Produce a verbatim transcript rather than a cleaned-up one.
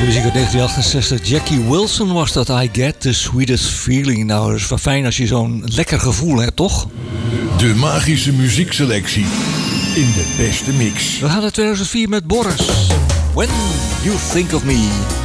Muziek uit negentien achtenzestig. Jackie Wilson was dat. I Get the Sweetest Feeling. Nou, dat is wel fijn als je zo'n lekker gevoel hebt, toch? De magische muziekselectie in de beste mix. We gaan naar tweeduizend vier met Boris. When You Think of Me.